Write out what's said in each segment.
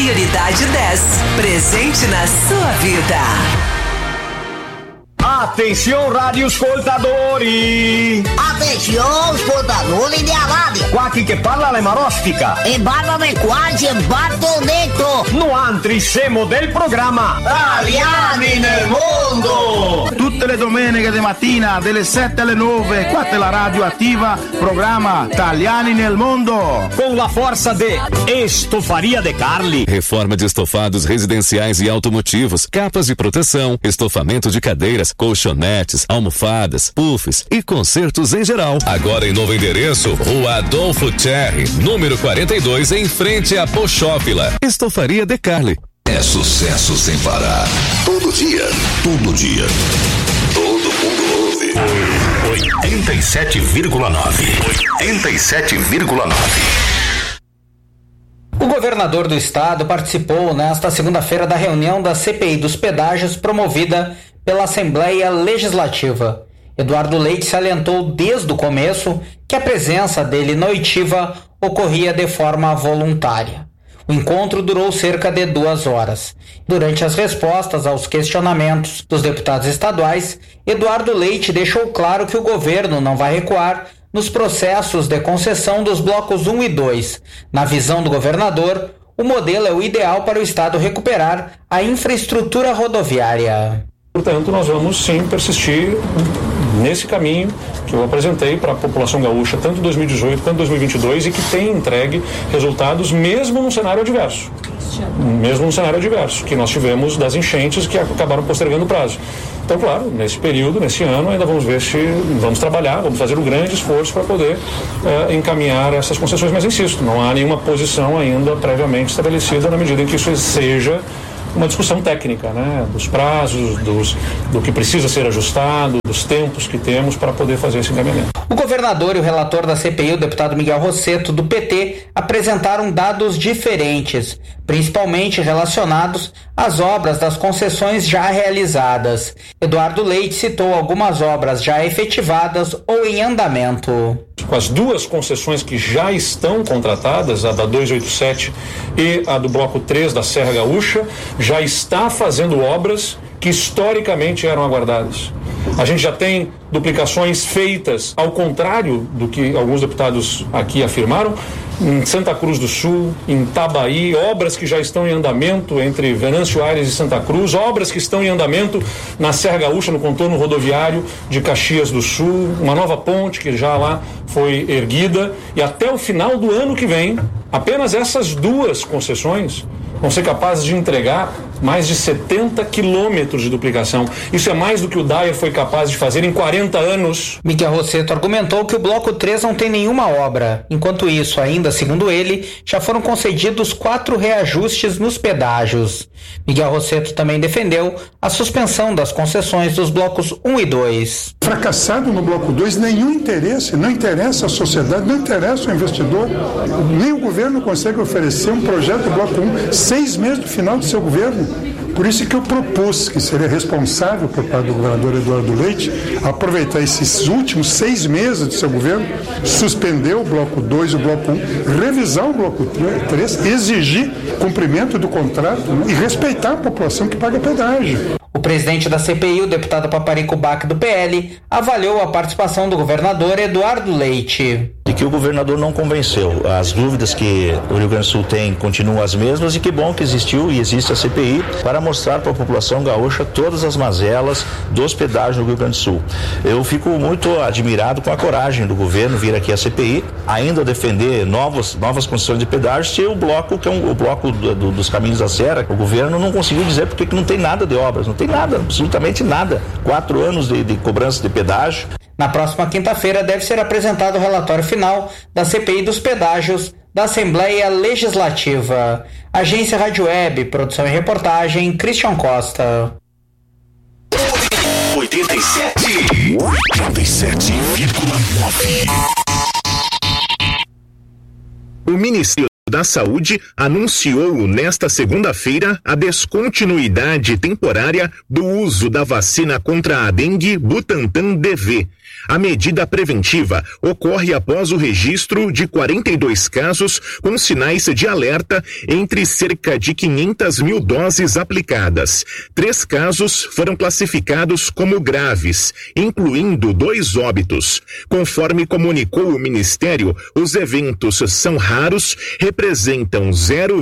Prioridade 10. Presente na sua vida. Atenção, radioascoltatori! Atenção, ascoltatori di Aladdin! Qua chi che parla le marostica! E barbame quasi e batto detto! No altri siamo del programma Italiani nel mondo! Tutte le domeniche di mattina, dalle 7 alle 9, qua è la radio attiva, programma Italiani nel mondo! Com la força de Estofaria de Carli. Reforma de estofados residenciais e automotivos, capas de proteção, estofamento de cadeiras, colchonetes, almofadas, puffs e consertos em geral. Agora em novo endereço, Rua Adolfo Cherry, número 42, em frente à Pochófila. Estofaria de Carli. É sucesso sem parar. Todo dia. Todo dia. Todo mundo ouve. 87,9. 87,9. O governador do estado participou nesta segunda-feira da reunião da CPI dos pedágios promovida pela Assembleia Legislativa. Eduardo Leite salientou desde o começo que a presença dele na oitiva ocorria de forma voluntária. O encontro durou cerca de 2 horas. Durante as respostas aos questionamentos dos deputados estaduais, Eduardo Leite deixou claro que o governo não vai recuar nos processos de concessão dos blocos 1 e 2. Na visão do governador, o modelo é o ideal para o estado recuperar a infraestrutura rodoviária. Portanto, nós vamos sim persistir nesse caminho que eu apresentei para a população gaúcha, tanto em 2018 quanto em 2022, e que tem entregue resultados mesmo num cenário adverso. Mesmo num cenário adverso, que nós tivemos das enchentes que acabaram postergando o prazo. Então, claro, nesse período, nesse ano, ainda vamos ver se vamos trabalhar, vamos fazer um grande esforço para poder encaminhar essas concessões, mas insisto, não há nenhuma posição ainda previamente estabelecida na medida em que isso seja uma discussão técnica, né, dos prazos, do que precisa ser ajustado, dos tempos que temos para poder fazer esse encaminhamento. O governador e o relator da CPI, o deputado Miguel Rosseto, do PT, apresentaram dados diferentes, principalmente relacionados às obras das concessões já realizadas. Eduardo Leite citou algumas obras já efetivadas ou em andamento. Com as 2 concessões que já estão contratadas, a da 287 e a do bloco 3 da Serra Gaúcha, já está fazendo obras que historicamente eram aguardadas. A gente já tem duplicações feitas, ao contrário do que alguns deputados aqui afirmaram, em Santa Cruz do Sul, em Tabaí, obras que já estão em andamento entre Venâncio Aires e Santa Cruz, obras que estão em andamento na Serra Gaúcha, no contorno rodoviário de Caxias do Sul, uma nova ponte que já lá foi erguida, e até o final do ano que vem, apenas essas 2 concessões vão ser capazes de entregar mais de 70 quilômetros de duplicação. Isso é mais do que o DAIA foi capaz de fazer em 40 anos. Miguel Rosseto argumentou que o bloco 3 não tem nenhuma obra. Enquanto isso, ainda segundo ele, já foram concedidos 4 reajustes nos pedágios. Miguel Rosseto também defendeu a suspensão das concessões dos blocos 1 e 2. Fracassado no bloco 2, nenhum interesse, não interessa a sociedade, não interessa o investidor. Nem o governo consegue oferecer um projeto do bloco 1 6 meses do final do seu governo. Por isso que eu propus, que seria responsável por parte do governador Eduardo Leite, aproveitar esses últimos 6 meses do seu governo, suspender o bloco 2 e o bloco 1, revisar o bloco 3, exigir cumprimento do contrato, né, e respeitar a população que paga pedágio. O presidente da CPI, o deputado Paparico Bach, do PL, avaliou a participação do governador Eduardo Leite. De que o governador não convenceu. As dúvidas que o Rio Grande do Sul tem continuam as mesmas, e que bom que existiu e existe a CPI para mostrar para a população gaúcha todas as mazelas dos pedágios no Rio Grande do Sul. Eu fico muito admirado com a coragem do governo vir aqui à CPI, ainda defender novas concessões de pedágios, se o bloco, que é o bloco dos caminhos da Serra, o governo não conseguiu dizer porque que não tem nada de obras, não tem nada, absolutamente nada. 4 anos de cobrança de pedágio. Na próxima quinta-feira deve ser apresentado o relatório final da CPI dos pedágios da Assembleia Legislativa. Agência Rádio Web, produção e reportagem, Christian Costa. 87,9. O Ministério da Saúde anunciou nesta segunda-feira a descontinuidade temporária do uso da vacina contra a dengue Butantan DV. A medida preventiva ocorre após o registro de 42 casos com sinais de alerta entre cerca de 500 mil doses aplicadas. 3 casos foram classificados como graves, incluindo 2 óbitos. Conforme comunicou o Ministério, os eventos são raros, representam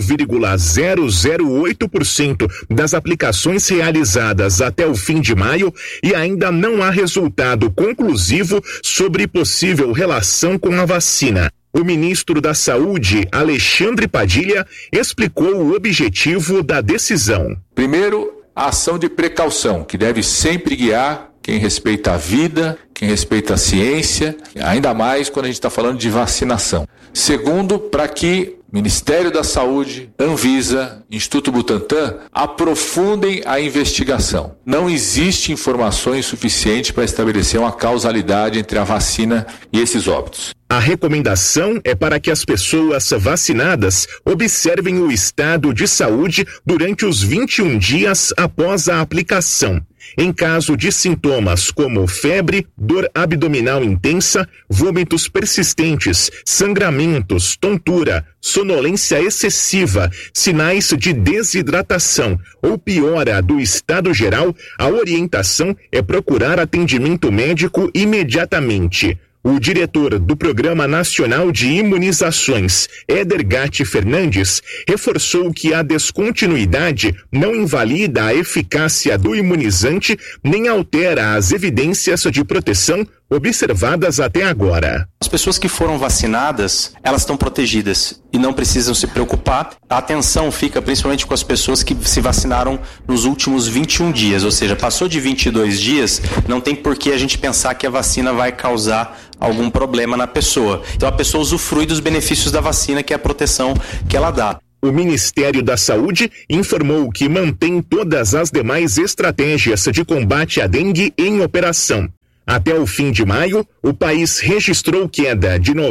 0,008% das aplicações realizadas até o fim de maio e ainda não há resultado conclusivo sobre possível relação com a vacina. O ministro da Saúde, Alexandre Padilha, explicou o objetivo da decisão. Primeiro, a ação de precaução, que deve sempre guiar quem respeita a vida, quem respeita a ciência, ainda mais quando a gente está falando de vacinação. Segundo, para que Ministério da Saúde, Anvisa, Instituto Butantan aprofundem a investigação. Não existe informações suficientes para estabelecer uma causalidade entre a vacina e esses óbitos. A recomendação é para que as pessoas vacinadas observem o estado de saúde durante os 21 dias após a aplicação. Em caso de sintomas como febre, dor abdominal intensa, vômitos persistentes, sangramentos, tontura, sonolência excessiva, sinais de desidratação ou piora do estado geral, a orientação é procurar atendimento médico imediatamente. O diretor do Programa Nacional de Imunizações, Éder Gatti Fernandes, reforçou que a descontinuidade não invalida a eficácia do imunizante nem altera as evidências de proteção observadas até agora. As pessoas que foram vacinadas, elas estão protegidas e não precisam se preocupar. A atenção fica principalmente com as pessoas que se vacinaram nos últimos 21 dias, ou seja, passou de 22 dias, não tem por que a gente pensar que a vacina vai causar algum problema na pessoa. Então a pessoa usufrui dos benefícios da vacina, que é a proteção que ela dá. O Ministério da Saúde informou que mantém todas as demais estratégias de combate à dengue em operação. Até o fim de maio, o país registrou queda de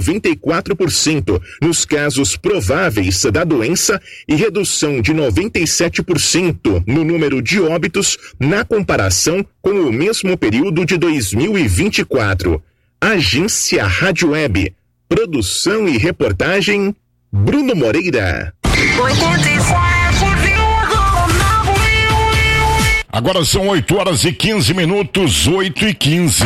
94% nos casos prováveis da doença e redução de 97% no número de óbitos na comparação com o mesmo período de 2024. Agência Rádio Web. Produção e reportagem, Bruno Moreira. Agora são 8h15, 8h15.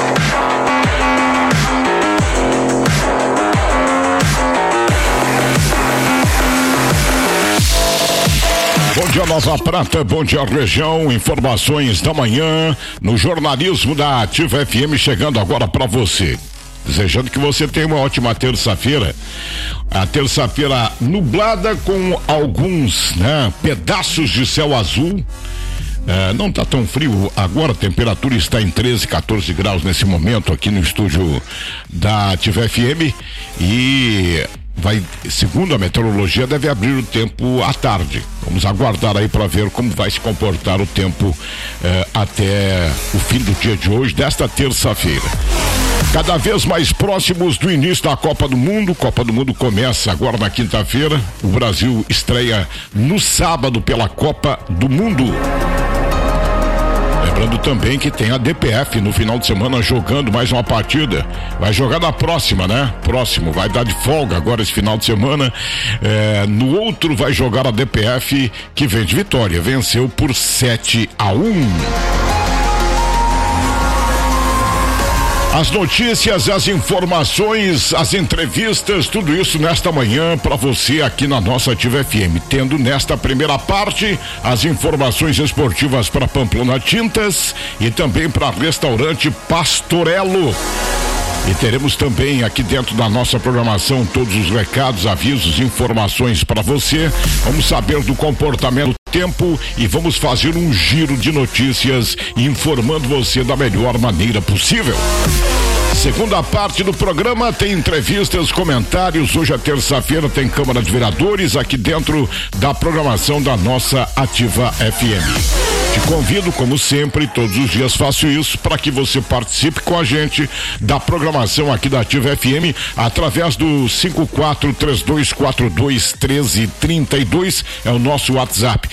Bom dia, Nova Prata, bom dia, região, informações da manhã no jornalismo da Ativa FM, chegando agora para você. Desejando que você tenha uma ótima terça-feira. A terça-feira nublada com alguns, pedaços de céu azul. Não está tão frio agora, a temperatura está em 13, 14 graus nesse momento aqui no estúdio da Ativa FM e segundo a meteorologia, deve abrir o tempo à tarde. Vamos aguardar aí para ver como vai se comportar o tempo até o fim do dia de hoje, desta terça-feira. Cada vez mais próximos do início da Copa do Mundo. Copa do Mundo começa agora na quinta-feira. O Brasil estreia no sábado pela Copa do Mundo. Lembrando também que tem a DPF no final de semana jogando mais uma partida. Vai jogar na próxima, Próximo, vai dar de folga agora esse final de semana. No outro vai jogar a DPF, que vem de vitória. Venceu por 7-1. As notícias, as informações, as entrevistas, tudo isso nesta manhã para você aqui na nossa Ativa FM. Tendo nesta primeira parte as informações esportivas para Pamplona Tintas e também para Restaurante Pastorello. E teremos também aqui dentro da nossa programação todos os recados, avisos, informações para você. Vamos saber do comportamento do tempo e vamos fazer um giro de notícias informando você da melhor maneira possível. Segunda parte do programa tem entrevistas, comentários. Hoje é terça-feira, tem Câmara de Vereadores aqui dentro da programação da nossa Ativa FM. Te convido, como sempre, todos os dias faço isso para que você participe com a gente da programação aqui da Ativa FM através do 5432421332, é o nosso WhatsApp,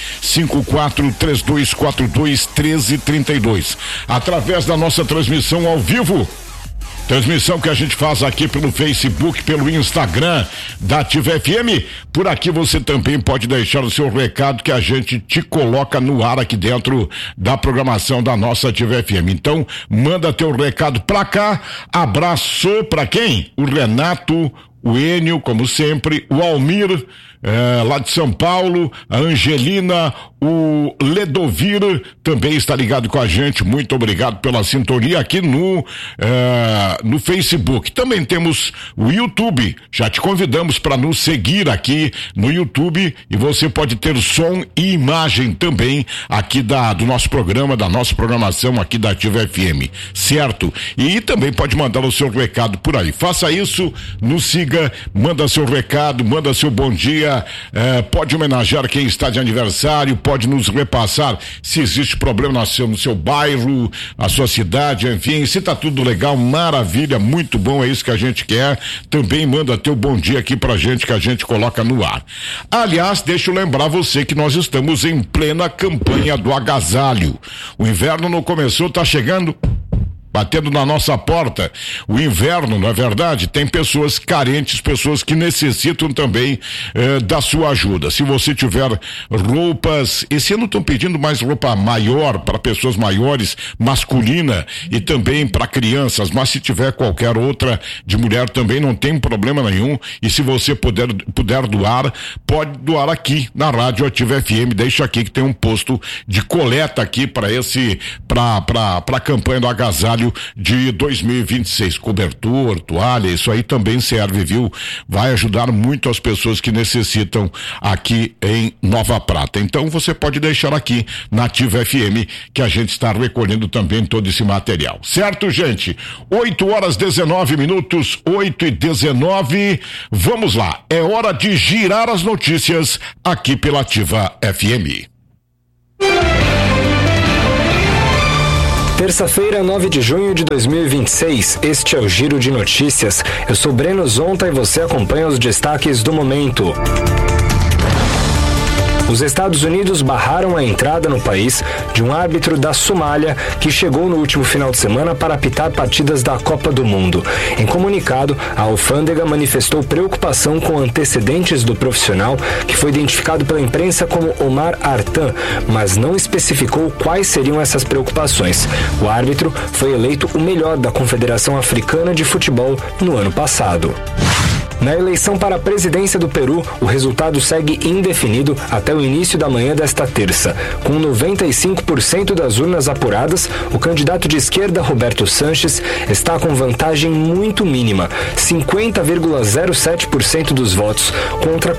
5432421332. Através da nossa transmissão ao vivo, transmissão que a gente faz aqui pelo Facebook, pelo Instagram da Ativa FM. Por aqui você também pode deixar o seu recado que a gente te coloca no ar aqui dentro da programação da nossa Ativa FM. Então, manda teu recado pra cá. Abraço pra quem? O Renato, o Enio, como sempre, o Almir, lá de São Paulo, a Angelina, o Ledovir também está ligado com a gente. Muito obrigado pela sintonia aqui no Facebook. Também temos o YouTube. Já te convidamos para nos seguir aqui no YouTube e você pode ter som e imagem também aqui do nosso programa, da nossa programação aqui da Ativa FM, certo? E também pode mandar o seu recado por aí. Faça isso, nos siga, manda seu recado, manda seu bom dia, pode homenagear quem está de aniversário, pode nos repassar se existe problema no seu bairro, na sua cidade, enfim, se tá tudo legal, maravilha, muito bom, é isso que a gente quer. Também manda teu bom dia aqui pra gente que a gente coloca no ar. Aliás, deixa eu lembrar você que nós estamos em plena campanha do agasalho. O inverno não começou, tá chegando, batendo na nossa porta. O inverno, não é verdade? Tem pessoas carentes, pessoas que necessitam também da sua ajuda. Se você tiver roupas, esse ano estão pedindo mais roupa maior para pessoas maiores, masculina, e também para crianças, mas se tiver qualquer outra de mulher também não tem problema nenhum. E se você puder doar, pode doar aqui na Rádio Ativa FM. Deixa aqui que tem um posto de coleta aqui para a campanha do agasalho de 2026, cobertor, toalha, isso aí também serve, viu? Vai ajudar muito as pessoas que necessitam aqui em Nova Prata. Então você pode deixar aqui na Ativa FM que a gente está recolhendo também todo esse material, certo, gente? 8h19, 8h19, vamos lá, é hora de girar as notícias aqui pela Ativa FM. Terça-feira, 9 de junho de 2026, este é o Giro de Notícias. Eu sou Breno Zonta e você acompanha os destaques do momento. Os Estados Unidos barraram a entrada no país de um árbitro da Somália que chegou no último final de semana para apitar partidas da Copa do Mundo. Em comunicado, a alfândega manifestou preocupação com antecedentes do profissional, que foi identificado pela imprensa como Omar Artan, mas não especificou quais seriam essas preocupações. O árbitro foi eleito o melhor da Confederação Africana de Futebol no ano passado. Na eleição para a presidência do Peru, o resultado segue indefinido até o início da manhã desta terça. Com 95% das urnas apuradas, o candidato de esquerda, Roberto Sanches, está com vantagem muito mínima, 50,07% dos votos, contra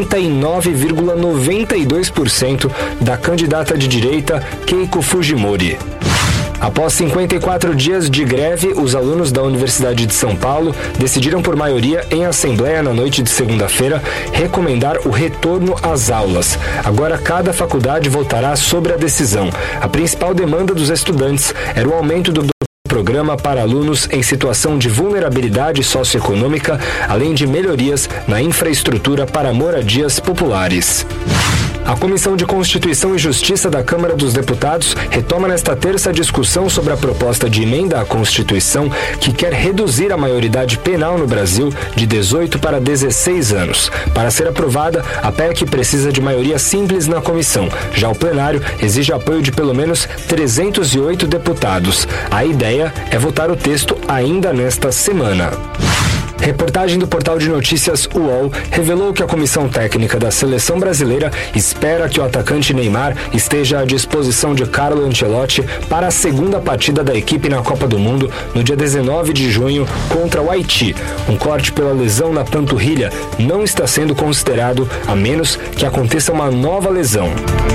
49,92% da candidata de direita, Keiko Fujimori. Após 54 dias de greve, os alunos da Universidade de São Paulo decidiram por maioria em assembleia na noite de segunda-feira recomendar o retorno às aulas. Agora cada faculdade votará sobre a decisão. A principal demanda dos estudantes era o aumento do programa para alunos em situação de vulnerabilidade socioeconômica, além de melhorias na infraestrutura para moradias populares. A Comissão de Constituição e Justiça da Câmara dos Deputados retoma nesta terça a discussão sobre a proposta de emenda à Constituição que quer reduzir a maioridade penal no Brasil de 18 para 16 anos. Para ser aprovada, a PEC precisa de maioria simples na comissão. Já o plenário exige apoio de pelo menos 308 deputados. A ideia é votar o texto ainda nesta semana. Reportagem do portal de notícias UOL revelou que a comissão técnica da seleção brasileira espera que o atacante Neymar esteja à disposição de Carlo Ancelotti para a segunda partida da equipe na Copa do Mundo no dia 19 de junho contra o Haiti. Um corte pela lesão na panturrilha não está sendo considerado, a menos que aconteça uma nova lesão.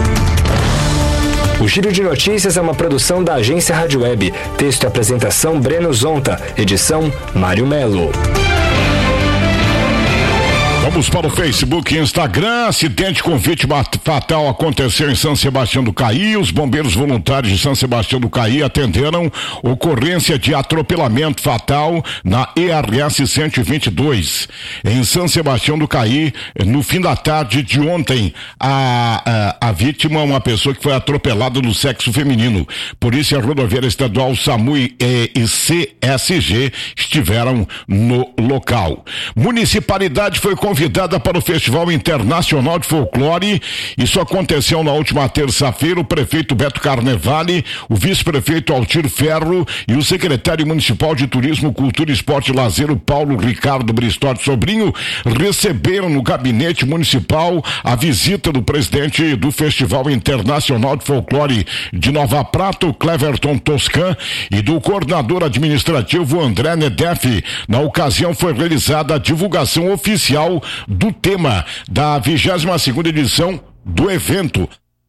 O Giro de Notícias é uma produção da agência Rádio Web. Texto e apresentação Breno Zonta. Edição Mário Melo. Vamos para o Facebook e Instagram. Acidente com vítima fatal aconteceu em São Sebastião do Caí. Os bombeiros voluntários de São Sebastião do Caí atenderam ocorrência de atropelamento fatal na ERS 122 em São Sebastião do Caí. No fim da tarde de ontem, a vítima, uma pessoa que foi atropelada no sexo feminino. Polícia Rodoviária Estadual, SAMU e CSG estiveram no local. Municipalidade foi convidada para o Festival Internacional de Folclore. Isso aconteceu na última terça-feira. O prefeito Beto Carnevale, o vice-prefeito Altir Ferro e o secretário municipal de Turismo, Cultura, Esporte e Lazer, o Paulo Ricardo Bristotti Sobrinho, receberam no gabinete municipal a visita do presidente do Festival Internacional de Folclore de Nova Prata, o Cleverton Toscan, e do coordenador administrativo André Nedef. Na ocasião foi realizada a divulgação oficial do tema da 22ª edição do evento.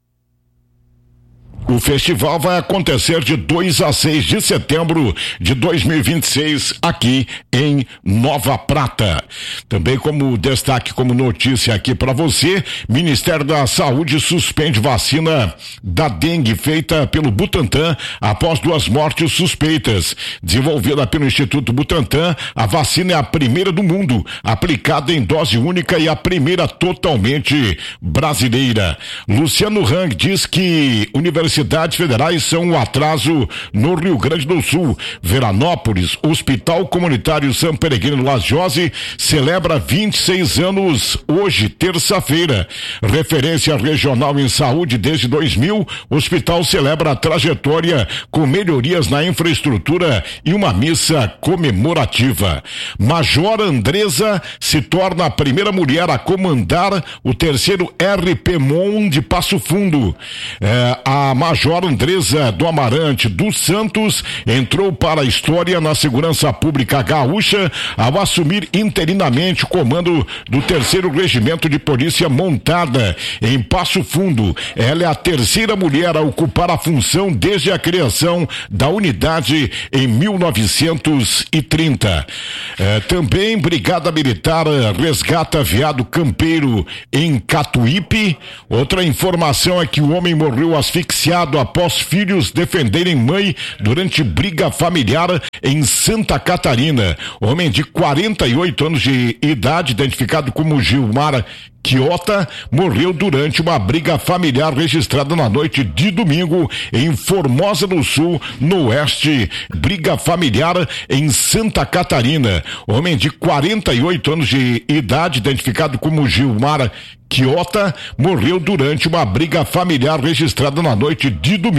O festival vai acontecer de 2 a 6 de setembro de 2026 aqui em Nova Prata. Também como destaque, como notícia aqui para você, Ministério da Saúde suspende vacina da dengue feita pelo Butantan após 2 mortes suspeitas. Desenvolvida pelo Instituto Butantan, a vacina é a primeira do mundo, aplicada em dose única e a primeira totalmente brasileira. Luciano Hang diz que universidades federais são um atraso no Rio Grande do Sul. Veranópolis, Hospital Comunitário São Peregrino Lajose, celebra 26 anos hoje, terça-feira. Referência regional em saúde desde 2000, o hospital celebra a trajetória com melhorias na infraestrutura e uma missa comemorativa. Major Andresa se torna a primeira mulher a comandar o 3º RPMON de Passo Fundo. A Major Andresa do Amarante dos Santos entrou para a história na segurança pública gaúcha ao assumir interinamente o comando do 3º Regimento de Polícia Montada em Passo Fundo. Ela é a 3ª mulher a ocupar a função desde a criação da unidade em 1930. Também Brigada Militar resgata veado campeiro em Catuípe. Outra informação é que o homem morreu asfixiado após filhos defenderem mãe durante briga familiar em Santa Catarina. Homem de 48 anos de idade, identificado como Gilmar Quiota, morreu durante uma briga familiar registrada na noite de domingo em Formosa do Sul, no oeste. Briga familiar em Santa Catarina. Homem de 48 anos de idade, identificado como Gilmar Quiota, morreu durante uma briga familiar registrada na noite de domingo